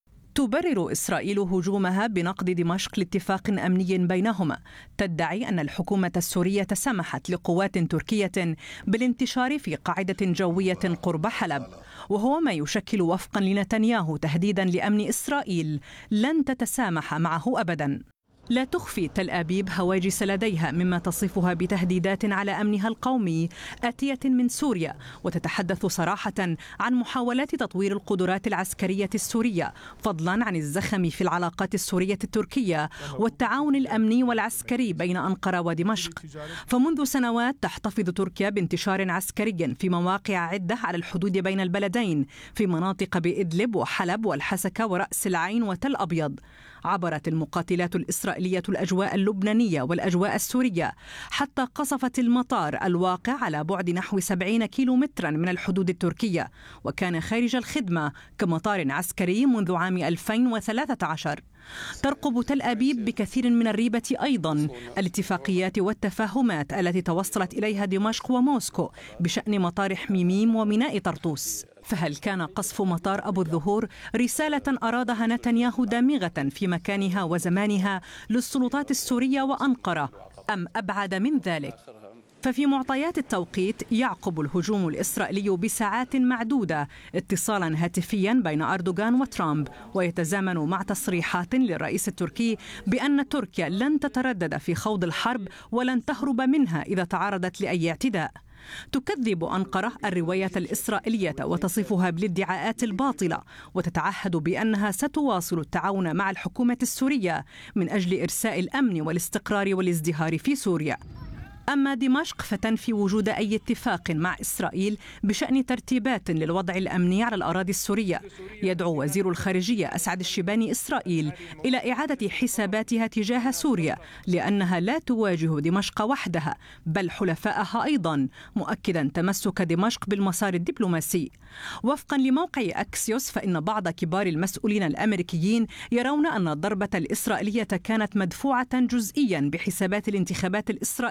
تبرر إسرائيل هجومها بنقد دمشق لاتفاق أمني بينهما، تدعي أن الحكومة السورية سمحت لقوات تركية بالانتشار في قاعدة جوية قرب حلب، وهو ما يشكل وفقا لنتنياهو تهديدا لأمن إسرائيل لن تتسامح معه أبدا. لا تخفي تل أبيب هواجس لديها مما تصفها بتهديدات على أمنها القومي آتية من سوريا، وتتحدث صراحة عن محاولات تطوير القدرات العسكرية السورية، فضلا عن الزخم في العلاقات السورية التركية والتعاون الأمني والعسكري بين أنقرة ودمشق. فمنذ سنوات تحتفظ تركيا بانتشار عسكري في مواقع عدة على الحدود بين البلدين، في مناطق بإدلب وحلب والحسكة ورأس العين وتل أبيض. عبرت المقاتلات الإسرائيلية الأجواء اللبنانية والأجواء السورية حتى قصفت المطار الواقع على بعد نحو 70 كيلومترا من الحدود التركية، وكان خارج الخدمة كمطار عسكري منذ عام 2013. ترقب تل أبيب بكثير من الريبة أيضا الاتفاقيات والتفاهمات التي توصلت إليها دمشق وموسكو بشأن مطار حميميم وميناء طرطوس. فهل كان قصف مطار أبو الظهور رسالة أرادها نتنياهو دامغة في مكانها وزمانها للسلطات السورية وأنقرة، أم أبعد من ذلك؟ ففي معطيات التوقيت يعقب الهجوم الإسرائيلي بساعات معدودة اتصالا هاتفيا بين أردوغان وترامب، ويتزامن مع تصريحات للرئيس التركي بأن تركيا لن تتردد في خوض الحرب ولن تهرب منها إذا تعرضت لأي اعتداء. تكذب أنقرة الرواية الإسرائيلية وتصفها بالادعاءات الباطلة، وتتعهد بأنها ستواصل التعاون مع الحكومة السورية من أجل إرساء الأمن والاستقرار والازدهار في سوريا. أما دمشق فتنفي وجود أي اتفاق مع إسرائيل بشأن ترتيبات للوضع الأمني على الأراضي السورية. يدعو وزير الخارجية أسعد الشيباني إسرائيل إلى إعادة حساباتها تجاه سوريا، لأنها لا تواجه دمشق وحدها بل حلفائها أيضا، مؤكدا تمسك دمشق بالمسار الدبلوماسي. وفقا لموقع أكسيوس، فإن بعض كبار المسؤولين الأمريكيين يرون أن الضربة الإسرائيلية كانت مدفوعة جزئيا بحسابات الانتخابات الإسرائيلية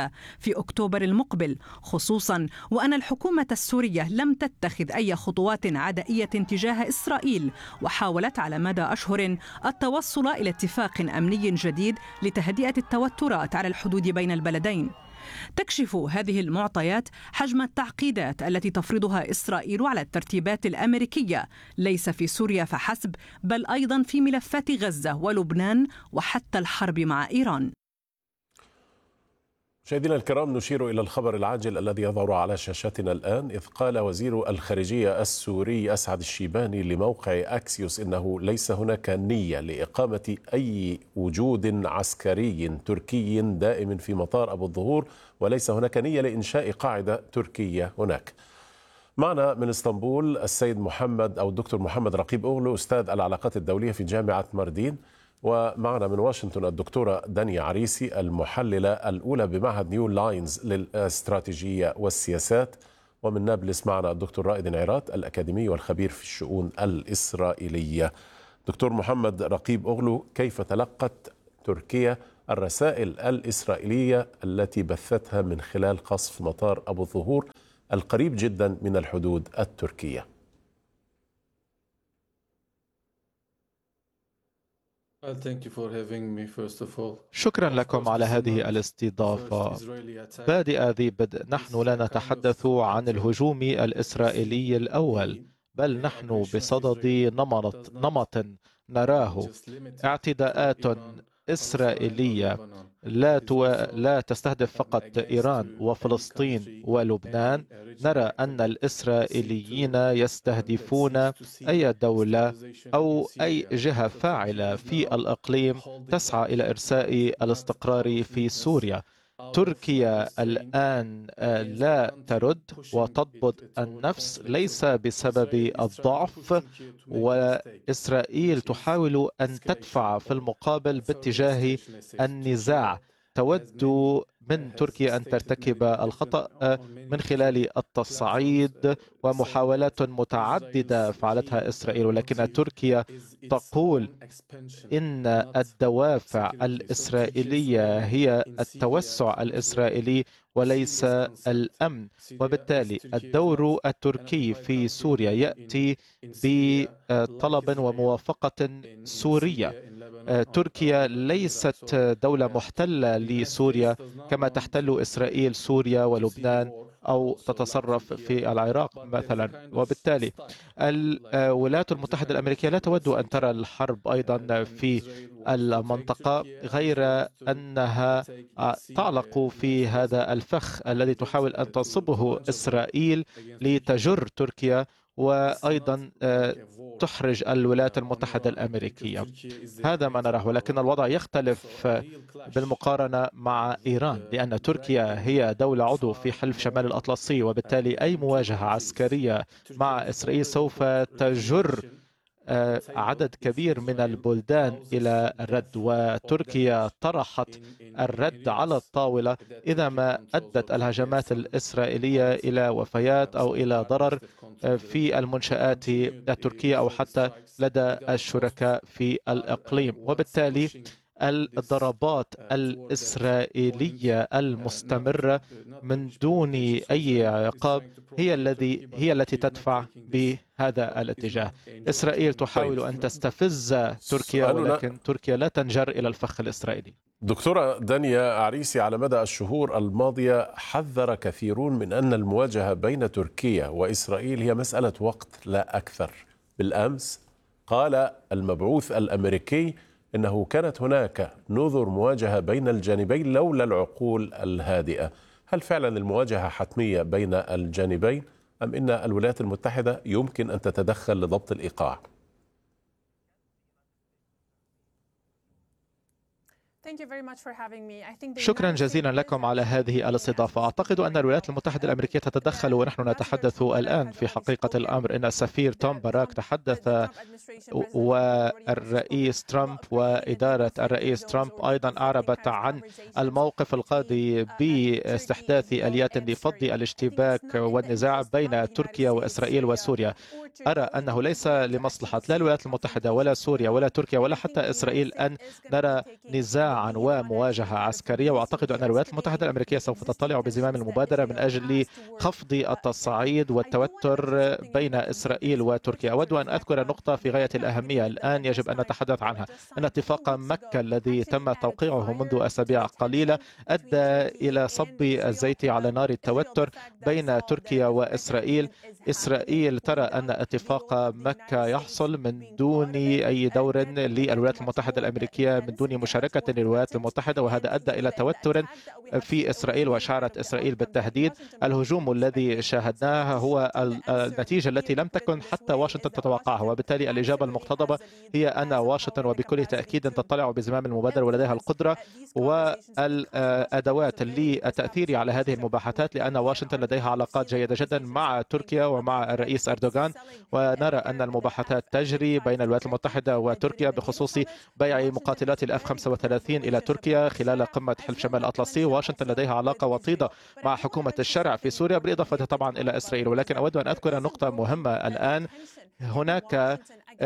تركيا في أكتوبر المقبل، خصوصا وأن الحكومة السورية لم تتخذ أي خطوات عدائية تجاه إسرائيل، وحاولت على مدى أشهر التوصل إلى اتفاق أمني جديد لتهدئة التوترات على الحدود بين البلدين. تكشف هذه المعطيات حجم التعقيدات التي تفرضها إسرائيل على الترتيبات الأمريكية، ليس في سوريا فحسب، بل أيضا في ملفات غزة ولبنان وحتى الحرب مع إيران. مشاهدينا الكرام، نشير إلى الخبر العاجل الذي يظهر على شاشتنا الآن، إذ قال وزير الخارجية السوري أسعد الشيباني لموقع أكسيوس إنه ليس هناك نية لإقامة أي وجود عسكري تركي دائم في مطار أبو الظهور، وليس هناك نية لإنشاء قاعدة تركية هناك. معنا من اسطنبول السيد محمد أو الدكتور محمد رقيب أوغلو، أستاذ العلاقات الدولية في جامعة ماردين، ومعنا من واشنطن الدكتورة دانيا عريسي المحللة الأولى بمعهد نيو لاينز للاستراتيجية والسياسات، ومن نابلس معنا الدكتور رائد انعراط الأكاديمي والخبير في الشؤون الإسرائيلية. دكتور محمد رقيب أوغلو، كيف تلقت تركيا الرسائل الإسرائيلية التي بثتها من خلال قصف مطار أبو الظهور القريب جدا من الحدود التركية؟ شكرا لكم على هذه الاستضافة. بادئ ذي بدء، نحن لا نتحدث عن الهجوم الإسرائيلي الأول، بل نحن بصدد نمط نراه، اعتداءات إسرائيلية لا تستهدف فقط إيران وفلسطين ولبنان. نرى أن الإسرائيليين يستهدفون أي دولة أو أي جهة فاعلة في الإقليم تسعى إلى إرساء الاستقرار في سوريا. تركيا الآن لا ترد وتضبط النفس، ليس بسبب الضعف، وإسرائيل تحاول أن تدفع في المقابل باتجاه النزاع. تود من تركيا أن ترتكب الخطأ من خلال التصعيد، ومحاولات متعددة فعلتها إسرائيل، ولكن تركيا تقول إن الدوافع الإسرائيلية هي التوسع الإسرائيلي وليس الأمن. وبالتالي الدور التركي في سوريا يأتي بطلب وموافقة سورية. تركيا ليست دولة محتلة لسوريا كما تحتل إسرائيل سوريا ولبنان أو تتصرف في العراق مثلا. وبالتالي الولايات المتحدة الأمريكية لا تود أن ترى الحرب أيضا في المنطقة، غير أنها تعلق في هذا الفخ الذي تحاول أن تصبه إسرائيل لتجر تركيا، وأيضا تحرج الولايات المتحدة الأمريكية. هذا ما نراه، ولكن الوضع يختلف بالمقارنة مع إيران، لأن تركيا هي دولة عضو في حلف شمال الأطلسي، وبالتالي أي مواجهة عسكرية مع إسرائيل سوف تجر عدد كبير من البلدان إلى الرد، وتركيا طرحت الرد على الطاولة إذا ما أدت الهجمات الإسرائيلية إلى وفيات أو إلى ضرر في المنشآت التركية أو حتى لدى الشركاء في الإقليم. وبالتالي الضربات الإسرائيلية المستمرة من دون أي عقاب هي التي تدفع بهذا الاتجاه. إسرائيل تحاول أن تستفز تركيا، ولكن تركيا لا تنجر إلى الفخ الإسرائيلي. دكتورة دانيا عريسي، على مدى الشهور الماضية حذر كثيرون من أن المواجهة بين تركيا وإسرائيل هي مسألة وقت لا أكثر. بالأمس قال المبعوث الأمريكي إنه كانت هناك نذر مواجهة بين الجانبين لولا العقول الهادئة. هل فعلا المواجهة حتمية بين الجانبين، أم إن الولايات المتحدة يمكن أن تتدخل لضبط الإيقاع؟ شكرا جزيلا لكم على هذه الاستضافة. أعتقد أن الولايات المتحدة الأمريكية تتدخل ونحن نتحدث الآن. في حقيقة الأمر إن السفير توم باراك تحدث، والرئيس ترامب وإدارة الرئيس ترامب أيضا أعربت عن الموقف القاضي باستحداث آليات لفض الاشتباك والنزاع بين تركيا وإسرائيل وسوريا. أرى أنه ليس لمصلحة لا الولايات المتحدة ولا سوريا ولا تركيا ولا حتى إسرائيل أن نرى نزاعا ومواجهة عسكرية، وأعتقد أن الولايات المتحدة الأمريكية سوف تطلع بزمام المبادرة من أجل خفض التصعيد والتوتر بين إسرائيل وتركيا. أود أن أذكر نقطة في غاية الأهمية الآن يجب أن نتحدث عنها، أن اتفاق مكة الذي تم توقيعه منذ أسابيع قليلة أدى إلى صب الزيت على نار التوتر بين تركيا وإسرائيل. إسرائيل ترى أن اتفاق مكة يحصل من دون أي دور للولايات المتحدة الأمريكية، من دون مشاركة للولايات المتحدة، وهذا أدى إلى توتر في إسرائيل وأشعرت إسرائيل بالتهديد. الهجوم الذي شاهدناه هو النتيجة التي لم تكن حتى واشنطن تتوقعها، وبالتالي الإجابة المقتضبة هي أن واشنطن وبكل تأكيد تطلع بزمام المبادرة ولديها القدرة والأدوات للتأثير على هذه المباحثات، لأن واشنطن لديها علاقات جيدة جدا مع تركيا ومع الرئيس أردوغان، ونرى أن المباحثات تجري بين الولايات المتحدة وتركيا بخصوص بيع مقاتلات الأف 35 إلى تركيا خلال قمة حلف شمال الأطلسي. واشنطن لديها علاقة وطيدة مع حكومة الشرع في سوريا بالإضافة طبعا إلى إسرائيل. ولكن أود أن أذكر نقطة مهمة الآن، هناك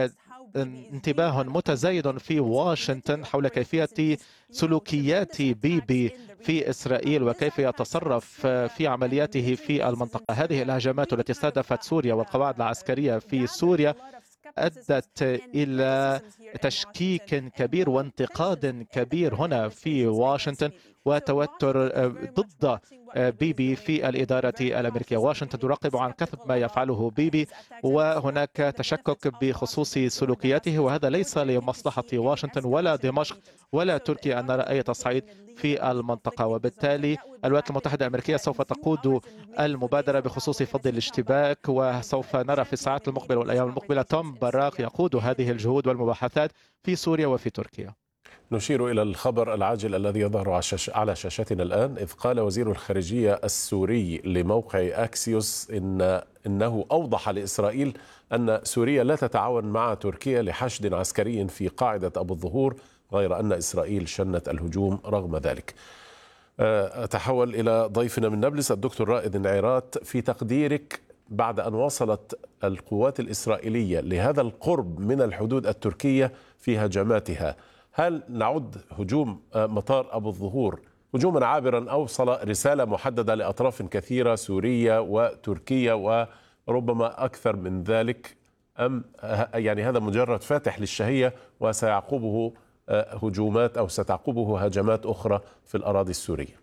انتباه متزايد في واشنطن حول كيفية سلوكيات بيبي في إسرائيل وكيف يتصرف في عملياته في المنطقة. هذه الهجمات التي استهدفت سوريا والقواعد العسكرية في سوريا أدت إلى تشكيك كبير وانتقاد كبير هنا في واشنطن وتوتر ضد بيبي في الإدارة الأمريكية. واشنطن تراقب عن كثب ما يفعله بيبي، وهناك تشكك بخصوص سلوكياته، وهذا ليس لمصلحة واشنطن ولا دمشق ولا تركيا أن نرى أي تصعيد في المنطقة. وبالتالي الولايات المتحدة الأمريكية سوف تقود المبادرة بخصوص فض الاشتباك، وسوف نرى في الساعات المقبلة والأيام المقبلة توم براك يقود هذه الجهود والمباحثات في سوريا وفي تركيا. نشير إلى الخبر العاجل الذي يظهر على شاشتنا الآن، إذ قال وزير الخارجية السوري لموقع أكسيوس إنه أوضح لإسرائيل أن سوريا لا تتعاون مع تركيا لحشد عسكري في قاعدة أبو الظهور، غير أن إسرائيل شنت الهجوم رغم ذلك. أتحول إلى ضيفنا من نابلس الدكتور رائد النعيرات. في تقديرك بعد أن وصلت القوات الإسرائيلية لهذا القرب من الحدود التركية في هجماتها، هل نعد هجوم مطار أبو الظهور هجوما عابرا أوصل رسالة محددة لأطراف كثيرة سورية وتركية وربما أكثر من ذلك، أم يعني هذا مجرد فاتح للشهية وسيعقبه هجومات أو ستعقبه هجمات أخرى في الأراضي السورية؟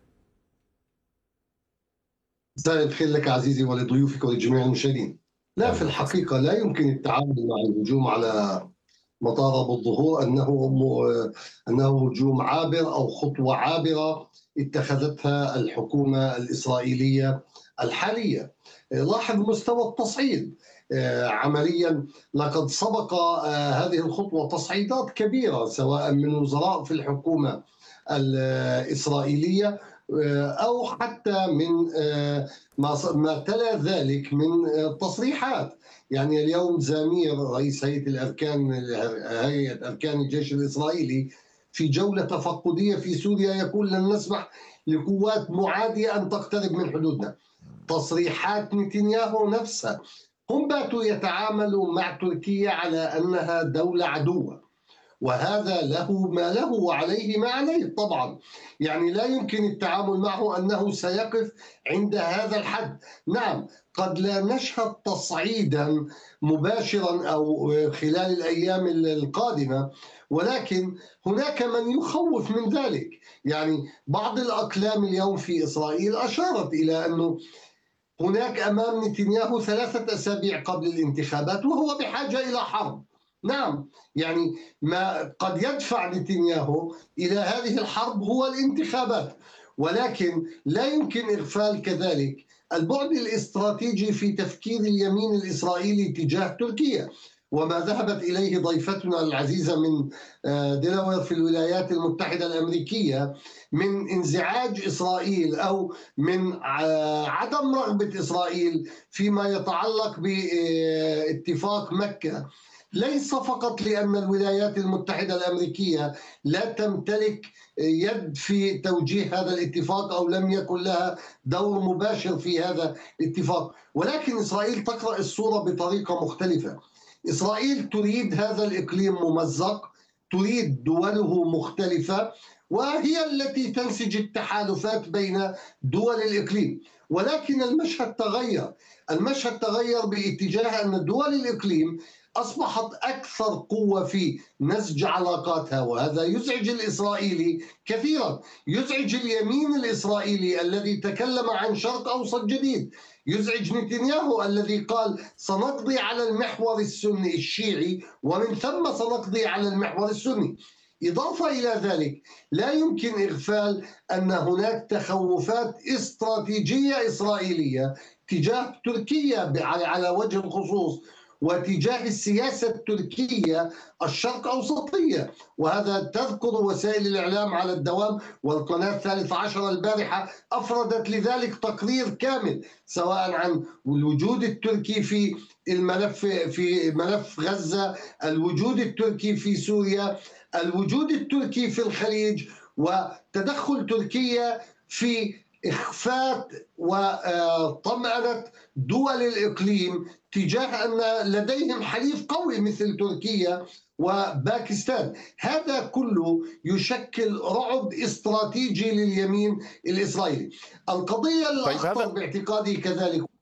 مساء الخير لك عزيزي ولضيوفك ولجميع المشاهدين. لا، في الحقيقة لا يمكن التعامل مع الهجوم على مطار أبو الظهور أنه هجوم عابر أو خطوة عابرة اتخذتها الحكومة الإسرائيلية الحالية. لاحظ مستوى التصعيد عمليا، لقد سبق هذه الخطوة تصعيدات كبيرة سواء من وزراء في الحكومة الإسرائيلية أو حتى من ما تلا ذلك من تصريحات. يعني اليوم زامير رئيس هيئة أركان الجيش الإسرائيلي في جولة تفقدية في سوريا يقول لن نسمح لقوات معادية أن تقترب من حدودنا. تصريحات نتنياهو نفسها، هم باتوا يتعاملوا مع تركيا على أنها دولة عدوة، وهذا له ما له وعليه ما عليه. طبعا يعني لا يمكن التعامل معه أنه سيقف عند هذا الحد. نعم، قد لا نشهد تصعيدا مباشرا أو خلال الأيام القادمة، ولكن هناك من يخوف من ذلك. يعني بعض الأقلام اليوم في إسرائيل أشارت إلى أنه هناك أمام نتنياهو 3 أسابيع قبل الانتخابات وهو بحاجة إلى حرب. نعم، يعني ما قد يدفع نتنياهو إلى هذه الحرب هو الانتخابات، ولكن لا يمكن إغفال كذلك البعد الاستراتيجي في تفكير اليمين الإسرائيلي تجاه تركيا، وما ذهبت إليه ضيفتنا العزيزة من ديلاوير في الولايات المتحدة الأمريكية من انزعاج إسرائيل أو من عدم رغبة إسرائيل فيما يتعلق باتفاق مكة ليس فقط لأن الولايات المتحدة الأمريكية لا تمتلك يد في توجيه هذا الاتفاق أو لم يكن لها دور مباشر في هذا الاتفاق، ولكن إسرائيل تقرأ الصورة بطريقة مختلفة. إسرائيل تريد هذا الإقليم ممزق، تريد دوله مختلفة، وهي التي تنسج التحالفات بين دول الإقليم. ولكن المشهد تغير باتجاه أن دول الإقليم أصبحت أكثر قوة في نسج علاقاتها، وهذا يزعج الإسرائيلي كثيرا، يزعج اليمين الإسرائيلي الذي تكلم عن شرق أوسط جديد، يزعج نتنياهو الذي قال سنقضي على المحور السني الشيعي ومن ثم سنقضي على المحور السني. إضافة إلى ذلك لا يمكن إغفال أن هناك تخوفات استراتيجية إسرائيلية تجاه تركيا على وجه الخصوص، وتجاه السياسة التركية الشرق أوسطية، وهذا تذكر وسائل الإعلام على الدوام، والقناة 13 البارحة أفردت لذلك تقرير كامل سواء عن الوجود التركي في ملف غزة، الوجود التركي في سوريا، الوجود التركي في الخليج، وتدخل تركيا في إخفاء وطمأنة دول الإقليم تجاه أن لديهم حليف قوي مثل تركيا وباكستان. هذا كله يشكل رعب استراتيجي لليمين الإسرائيلي. القضية الأخطر باعتقادي كذلك